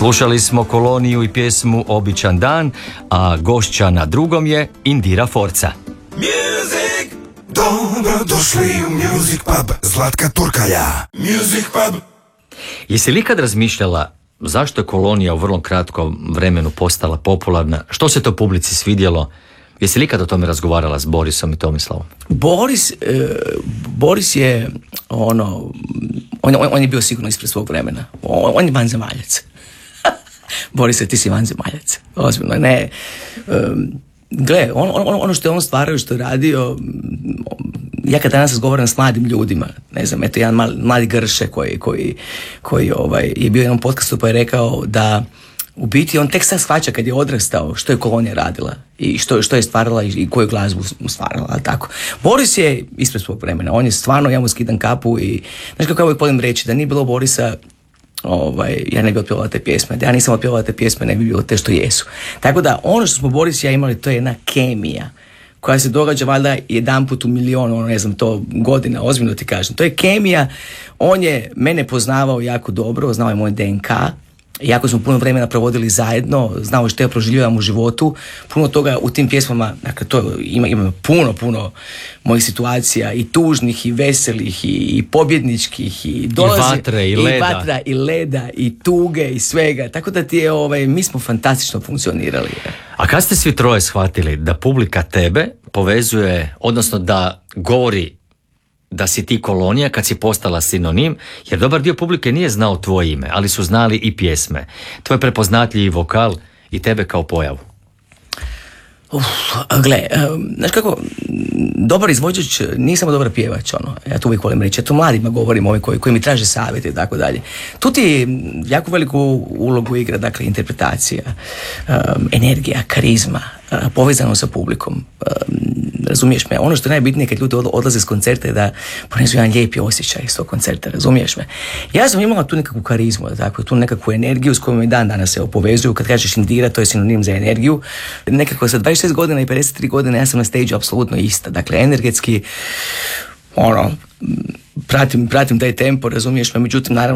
Slušali smo Koloniju i pjesmu Običan dan, a gošća na drugom je Indira Forca. Music! Dobro došli u Music Pub, Zlatka Turkalja. Music Pub. Jesi li ikad razmišljala zašto je Kolonija u vrlo kratkom vremenu postala popularna? Što se to publici svidjelo? Jesi li ikad o tome razgovarala s Borisom i Tomislavom? Boris je on je bio sigurno ispred svog vremena. On je vanzemaljac. Borise, ti si vanzemaljac. Ozbiljno, ne. Gle, ono što je on stvarao i što je radio, ja kad danas razgovaram s mladim ljudima, ne znam, eto jedan mladi Grše koji je bio u jednom podcastu pa je rekao da u biti on tek sad shvaća kad je odrastao što je Kolonija radila i što je stvarala i koju glazbu stvarala, ali tako. Boris je ispred svog vremena, on je stvarno, ja mu skidam kapu i znaš kako ja uvijek volim reći, da nije bilo Borisa, ja ne bi otpjevala te pjesme, da ja nisam otpjevala te pjesme, ne bi bilo te što jesu. Tako da ono što smo Boris i ja imali, to je jedna kemija koja se događa valjda jedanput u milion, ne znam, to godina, ozbiljno ti kažem. To je kemija, on je mene poznavao jako dobro, znao je moj DNK, jako smo puno vremena provodili zajedno, znao što ja proživljavam u životu, puno toga u tim pjesmama, dakle to ima puno mojih situacija i tužnih i veselih i pobjedničkih i dolazi, i vatre i leda. I vatra i leda i tuge i svega, tako da ti je mi smo fantastično funkcionirali. A kad ste svi troje shvatili da publika tebe povezuje, odnosno da govori da si ti Kolonija kad si postala sinonim, jer dobar dio publike nije znao tvoje ime, ali su znali i pjesme. Tvoj prepoznatljivi vokal i tebe kao pojavu. Gle, znaš kako, dobar izvođač nije samo dobar pjevač, ja to uvijek volim reći, ja to mladima govorim, ovi koji mi traže savjete i tako dalje. Tu ti jako veliku ulogu igra, dakle, interpretacija, energija, karizma, povezano sa publikom. Razumiješ me? Ono što je najbitnije kad ljudi odlaze s koncerta je da ponesu jedan lijepi osjećaj iz tog koncerta, razumiješ me? Ja sam imala tu nekakvu karizmu, tako, tu nekakvu energiju s kojom i dan danas se povezuju. Kad kažeš Indira, to je sinonim za energiju. Nekako sa 26 godina i 53 godine ja sam na stage apsolutno ista. Dakle, energetski, pratim taj tempo, razumiješ me? Međutim, naravno,